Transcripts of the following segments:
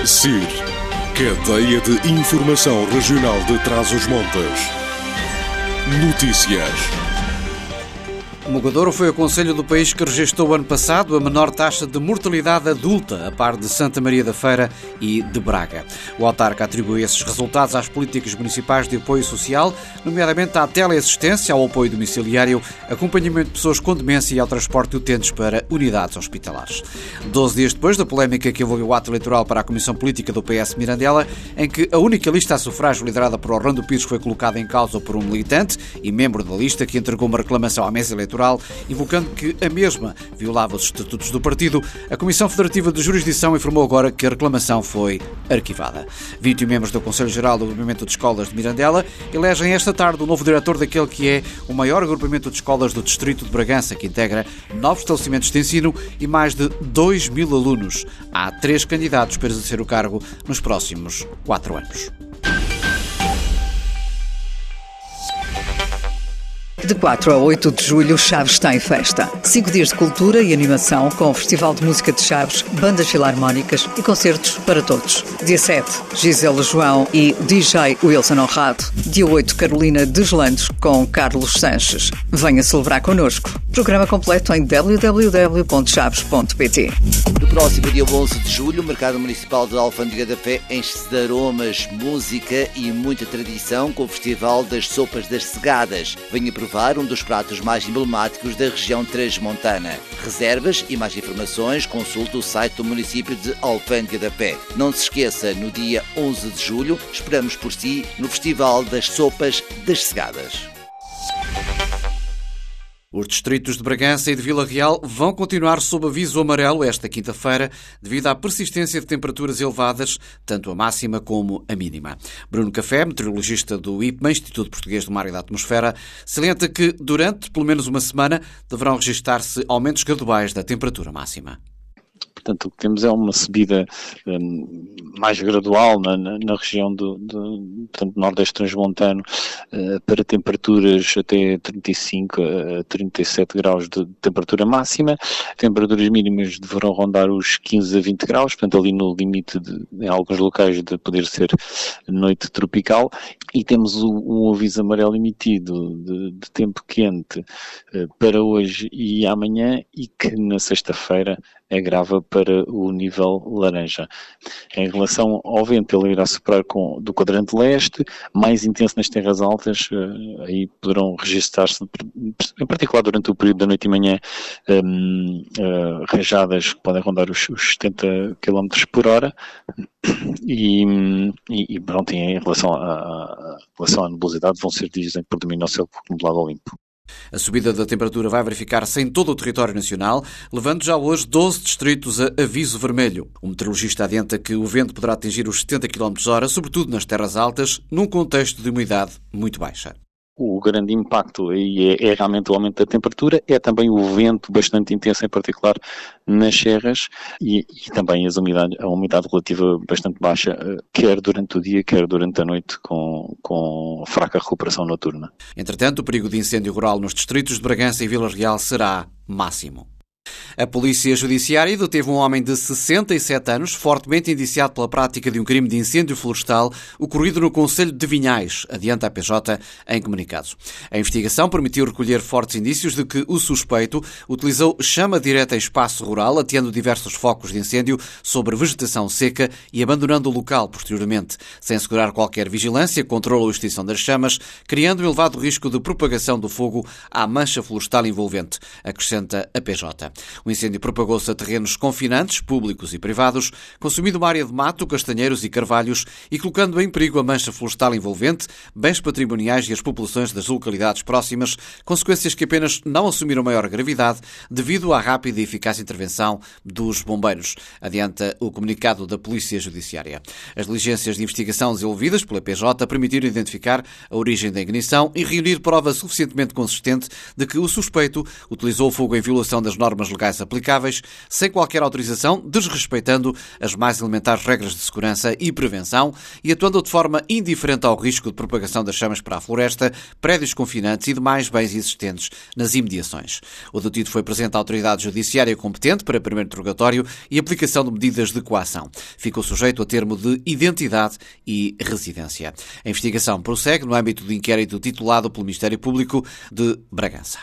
CIR, Cadeia de Informação Regional de Trás-os-Montes. Notícias. Mogadouro foi o concelho do país que registrou ano passado a menor taxa de mortalidade adulta, a par de Santa Maria da Feira e de Braga. O autarca atribui esses resultados às políticas municipais de apoio social, nomeadamente à teleassistência, ao apoio domiciliário, acompanhamento de pessoas com demência e ao transporte de utentes para unidades hospitalares. 12 dias depois da polémica que envolveu o ato eleitoral para a Comissão Política do PS Mirandela, em que a única lista a sufrágio liderada por Orlando Pires foi colocada em causa por um militante e membro da lista que entregou uma reclamação à mesa eleitoral, invocando que a mesma violava os estatutos do partido, a Comissão Federativa de Jurisdição informou agora que a reclamação foi arquivada. 21 membros do Conselho Geral do Agrupamento de Escolas de Mirandela elegem esta tarde o novo diretor daquele que é o maior agrupamento de escolas do Distrito de Bragança, que integra 9 estabelecimentos de ensino e mais de 2.000 alunos. Há 3 candidatos para exercer o cargo nos próximos 4 anos. De 4 a 8 de julho, Chaves está em festa. 5 dias de cultura e animação com o Festival de Música de Chaves, bandas filarmónicas e concertos para todos. Dia 7, Gisela João e DJ Wilson Honrado. Dia 8, Carolina Deslandes com Carlos Sanches. Venha celebrar connosco. Programa completo em www.chaves.pt. No próximo dia 11 de julho, o Mercado Municipal de Alfândega da Fé enche-se de aromas, música e muita tradição com o Festival das Sopas das Segadas. Venha provar um dos pratos mais emblemáticos da região transmontana. Reservas e mais informações, consulte o site do município de Alfândega da Fé. Não se esqueça, no dia 11 de julho, esperamos por si no Festival das Sopas das Segadas. Os distritos de Bragança e de Vila Real vão continuar sob aviso amarelo esta quinta-feira devido à persistência de temperaturas elevadas, tanto a máxima como a mínima. Bruno Café, meteorologista do IPMA, Instituto Português do Mar e da Atmosfera, salienta que durante pelo menos uma semana deverão registar-se aumentos graduais da temperatura máxima. Portanto, o que temos é uma subida mais gradual na região do Nordeste Transmontano para temperaturas até 35 a 37 graus de temperatura máxima. Temperaturas mínimas deverão rondar os 15 a 20 graus, portanto ali no limite, em alguns locais, de poder ser noite tropical. E temos um aviso amarelo emitido de tempo quente para hoje e amanhã, e que na sexta-feira agrava para o nível laranja. Em relação ao vento, ele irá soprar do quadrante leste, mais intenso nas terras altas, aí poderão registrar-se, em particular durante o período da noite e manhã, rajadas que podem rondar os 70 km por hora, e pronto, em relação à nebulosidade, vão ser dias em que predomina o céu nublado ou limpo. A subida da temperatura vai verificar-se em todo o território nacional, levando já hoje 12 distritos a aviso vermelho. O meteorologista adianta que o vento poderá atingir os 70 km/h, sobretudo nas terras altas, num contexto de umidade muito baixa. O grande impacto aí é realmente o aumento da temperatura, é também o vento bastante intenso, em particular nas serras, e também a umidade relativa bastante baixa, quer durante o dia, quer durante a noite, com fraca recuperação noturna. Entretanto, o perigo de incêndio rural nos distritos de Bragança e Vila Real será máximo. A Polícia Judiciária deteve um homem de 67 anos, fortemente indiciado pela prática de um crime de incêndio florestal ocorrido no concelho de Vinhais, adianta a PJ em comunicado. A investigação permitiu recolher fortes indícios de que o suspeito utilizou chama direta em espaço rural, ateando diversos focos de incêndio sobre vegetação seca e abandonando o local posteriormente, sem assegurar qualquer vigilância, controle ou extinção das chamas, criando um elevado risco de propagação do fogo à mancha florestal envolvente, acrescenta a PJ. O incêndio propagou-se a terrenos confinantes, públicos e privados, consumindo uma área de mato, castanheiros e carvalhos e colocando em perigo a mancha florestal envolvente, bens patrimoniais e as populações das localidades próximas, consequências que apenas não assumiram maior gravidade devido à rápida e eficaz intervenção dos bombeiros, adianta o comunicado da Polícia Judiciária. As diligências de investigação desenvolvidas pela PJ permitiram identificar a origem da ignição e reunir prova suficientemente consistente de que o suspeito utilizou o fogo em violação das normas normas legais aplicáveis, sem qualquer autorização, desrespeitando as mais elementares regras de segurança e prevenção e atuando de forma indiferente ao risco de propagação das chamas para a floresta, prédios confinantes e demais bens existentes nas imediações. O detido foi presente à autoridade judiciária competente para primeiro interrogatório e aplicação de medidas de coação. Ficou sujeito a termo de identidade e residência. A investigação prossegue no âmbito do inquérito titulado pelo Ministério Público de Bragança.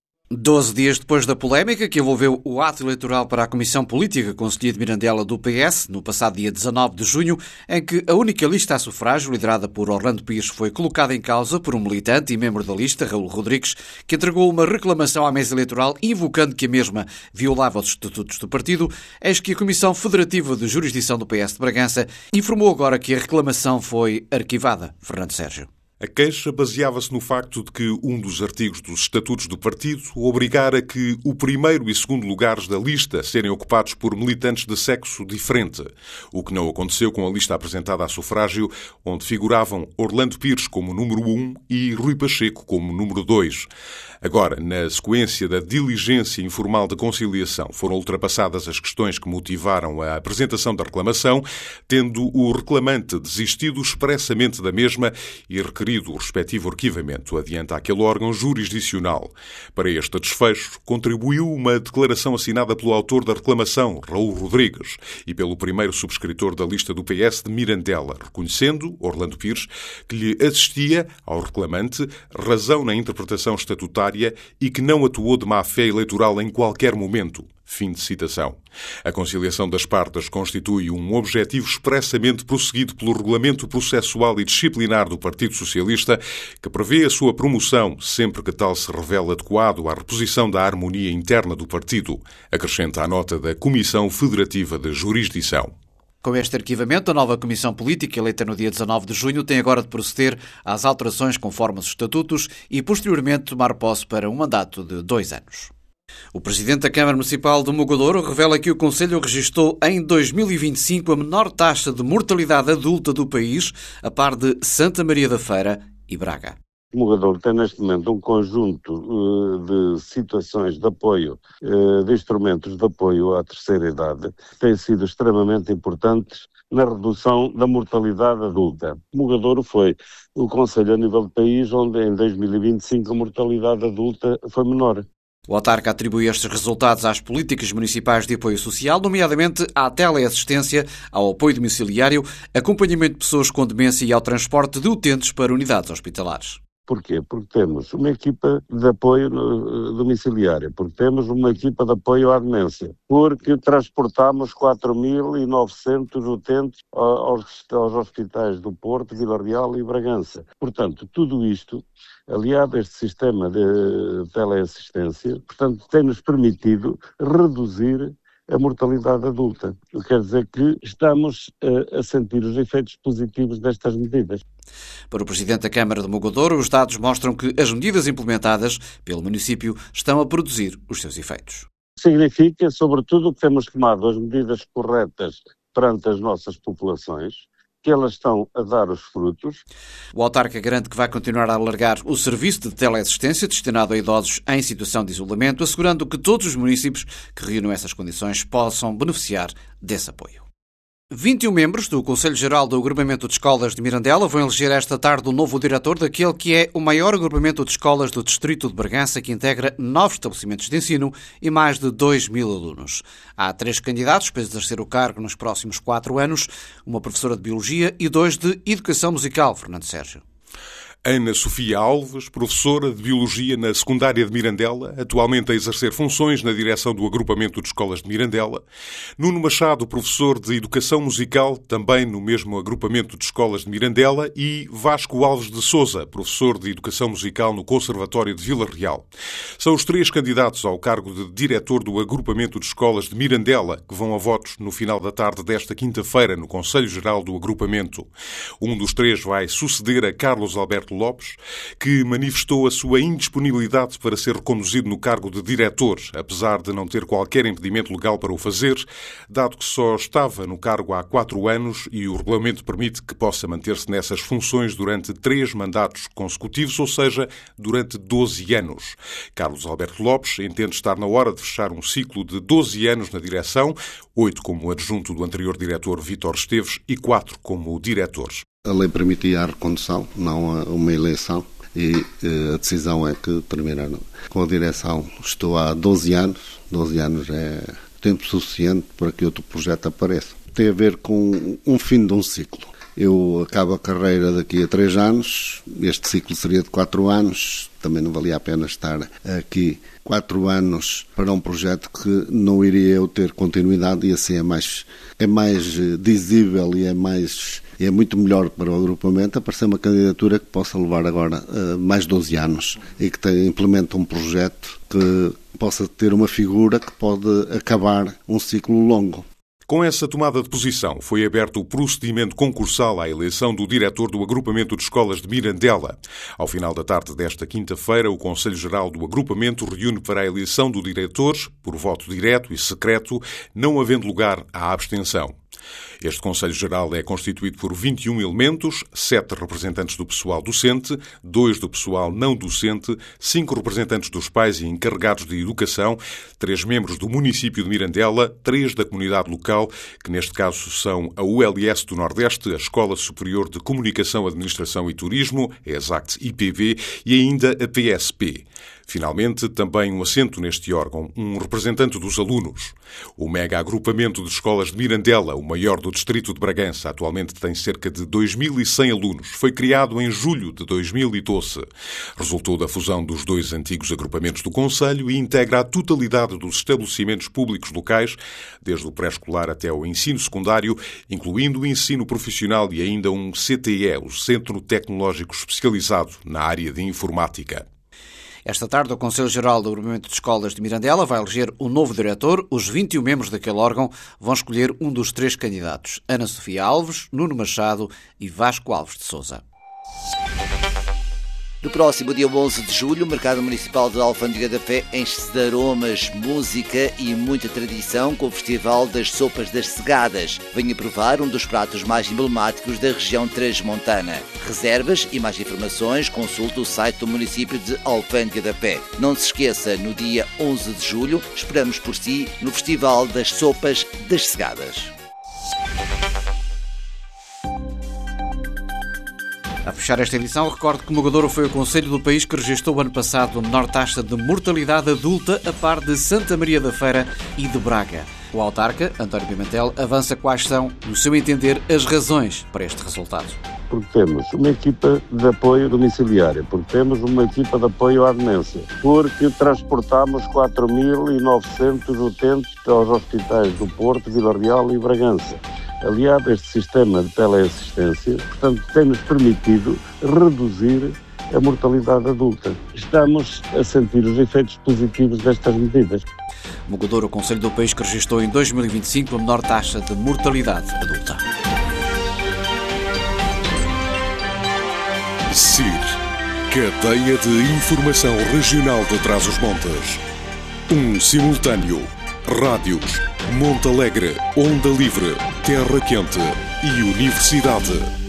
12 dias depois da polémica que envolveu o ato eleitoral para a Comissão Política Conselhia de Mirandela do PS, no passado dia 19 de junho, em que a única lista a sufrágio, liderada por Orlando Pires, foi colocada em causa por um militante e membro da lista, Raul Rodrigues, que entregou uma reclamação à mesa eleitoral invocando que a mesma violava os estatutos do partido, eis que a Comissão Federativa de Jurisdição do PS de Bragança informou agora que a reclamação foi arquivada. Fernando Sérgio. A queixa baseava-se no facto de que um dos artigos dos estatutos do partido obrigara que o primeiro e segundo lugares da lista serem ocupados por militantes de sexo diferente, o que não aconteceu com a lista apresentada a sufrágio, onde figuravam Orlando Pires como número 1 e Rui Pacheco como número 2. Agora, na sequência da diligência informal de conciliação, foram ultrapassadas as questões que motivaram a apresentação da reclamação, tendo o reclamante desistido expressamente da mesma e requerido o respectivo arquivamento adiante àquele órgão jurisdicional. Para este desfecho, contribuiu uma declaração assinada pelo autor da reclamação, Raul Rodrigues, e pelo primeiro subscritor da lista do PS de Mirandela, reconhecendo, Orlando Pires, que lhe assistia, ao reclamante, razão na interpretação estatutária e que não atuou de má-fé eleitoral em qualquer momento. Fim de citação. A conciliação das partes constitui um objetivo expressamente prosseguido pelo Regulamento Processual e Disciplinar do Partido Socialista, que prevê a sua promoção sempre que tal se revela adequado à reposição da harmonia interna do partido, acrescenta a nota da Comissão Federativa de Jurisdição. Com este arquivamento, a nova Comissão Política, eleita no dia 19 de junho, tem agora de proceder às alterações conforme os estatutos e, posteriormente, tomar posse para um mandato de 2 anos. O Presidente da Câmara Municipal de Mogadouro revela que o Conselho registrou em 2025 a menor taxa de mortalidade adulta do país, a par de Santa Maria da Feira e Braga. O Mogadouro tem neste momento um conjunto de situações de apoio, de instrumentos de apoio à terceira idade, que têm sido extremamente importantes na redução da mortalidade adulta. O Mogadouro foi o concelho a nível do país onde em 2025 a mortalidade adulta foi menor. O autarca atribui estes resultados às políticas municipais de apoio social, nomeadamente à teleassistência, ao apoio domiciliário, acompanhamento de pessoas com demência e ao transporte de utentes para unidades hospitalares. Porquê? Porque temos uma equipa de apoio domiciliário, porque temos uma equipa de apoio à demência, porque transportamos 4.900 utentes aos hospitais do Porto, Vila Real e Bragança. Portanto, tudo isto, aliado a este sistema de teleassistência, portanto, tem-nos permitido reduzir a mortalidade adulta. O que quer dizer que estamos a sentir os efeitos positivos destas medidas. Para o Presidente da Câmara de Mogadouro, os dados mostram que as medidas implementadas pelo município estão a produzir os seus efeitos. Significa, sobretudo, que temos tomado as medidas corretas perante as nossas populações, que elas estão a dar os frutos. O autarca garante que vai continuar a alargar o serviço de teleassistência destinado a idosos em situação de isolamento, assegurando que todos os municípios que reúnam essas condições possam beneficiar desse apoio. 21 membros do Conselho Geral do Agrupamento de Escolas de Mirandela vão eleger esta tarde o novo diretor daquele que é o maior agrupamento de escolas do distrito de Bragança, que integra 9 estabelecimentos de ensino e mais de 2.000 alunos. Há 3 candidatos para exercer o cargo nos próximos 4 anos, uma professora de Biologia e 2 de Educação Musical, Fernando Sérgio. Ana Sofia Alves, professora de Biologia na secundária de Mirandela, atualmente a exercer funções na direção do agrupamento de escolas de Mirandela. Nuno Machado, professor de Educação Musical, também no mesmo agrupamento de escolas de Mirandela. E Vasco Alves de Sousa, professor de Educação Musical no Conservatório de Vila Real. São os 3 candidatos ao cargo de diretor do agrupamento de escolas de Mirandela, que vão a votos no final da tarde desta quinta-feira no Conselho Geral do Agrupamento. Um dos 3 vai suceder a Carlos Alberto Alberto Lopes, que manifestou a sua indisponibilidade para ser reconduzido no cargo de diretor, apesar de não ter qualquer impedimento legal para o fazer, dado que só estava no cargo há 4 anos e o regulamento permite que possa manter-se nessas funções durante 3 mandatos consecutivos, ou seja, durante 12 anos. Carlos Alberto Lopes entende estar na hora de fechar um ciclo de 12 anos na direção, 8 como adjunto do anterior diretor Vítor Esteves e 4 como diretor. A lei permitia a recondução, não uma eleição, e a decisão é que terminaram com a direção. Estou há 12 anos, 12 anos é tempo suficiente para que outro projeto apareça. Tem a ver com um fim de um ciclo. Eu acabo a carreira daqui a 3 anos, este ciclo seria de 4 anos, também não valia a pena estar aqui 4 anos para um projeto que não iria eu ter continuidade, e assim é mais visível e é muito melhor para o agrupamento aparecer uma candidatura que possa levar agora mais 12 anos e que implementa um projeto que possa ter uma figura que pode acabar um ciclo longo. Com essa tomada de posição, foi aberto o procedimento concursal à eleição do diretor do Agrupamento de Escolas de Mirandela. Ao final da tarde desta quinta-feira, o Conselho Geral do Agrupamento reúne para a eleição do diretor, por voto direto e secreto, não havendo lugar à abstenção. Este Conselho Geral é constituído por 21 elementos, 7 representantes do pessoal docente, 2 do pessoal não docente, 5 representantes dos pais e encarregados de educação, 3 membros do município de Mirandela, 3 da comunidade local, que neste caso são a ULS do Nordeste, a Escola Superior de Comunicação, Administração e Turismo, a ESACT-IPV, e ainda a PSP. Finalmente, também um assento neste órgão, um representante dos alunos. O mega agrupamento de escolas de Mirandela, o maior do distrito de Bragança, atualmente tem cerca de 2.100 alunos. Foi criado em julho de 2012. Resultou da fusão dos 2 antigos agrupamentos do Conselho e integra a totalidade dos estabelecimentos públicos locais, desde o pré-escolar até o ensino secundário, incluindo o ensino profissional e ainda um CTE, o Centro Tecnológico Especializado na área de informática. Esta tarde, o Conselho Geral do Agrupamento de Escolas de Mirandela vai eleger o novo diretor. Os 21 membros daquele órgão vão escolher um dos 3 candidatos: Ana Sofia Alves, Nuno Machado e Vasco Alves de Sousa. No próximo dia 11 de julho, o Mercado Municipal de Alfândega da Fé enche-se de aromas, música e muita tradição com o Festival das Sopas das Segadas. Venha provar um dos pratos mais emblemáticos da região transmontana. Reservas e mais informações, consulte o site do município de Alfândega da Fé. Não se esqueça, no dia 11 de julho, esperamos por si no Festival das Sopas das Segadas. A fechar esta edição, recordo que Mogadouro foi o concelho do país que registrou ano passado a menor taxa de mortalidade adulta, a par de Santa Maria da Feira e de Braga. O autarca, António Pimentel, avança quais são, no seu entender, as razões para este resultado. Porque temos uma equipa de apoio domiciliário, porque temos uma equipa de apoio à demência, porque transportamos 4.900 utentes aos hospitais do Porto, Vila Real e Bragança. Aliado a este sistema de teleassistência, portanto, tem-nos permitido reduzir a mortalidade adulta. Estamos a sentir os efeitos positivos destas medidas. Mogadouro, o concelho do país que registrou em 2025 a menor taxa de mortalidade adulta. CIR, Cadeia de Informação Regional de Trás-os-Montes. Simultâneo. Rádios, Monte Alegre, Onda Livre, Terra Quente e Universidade.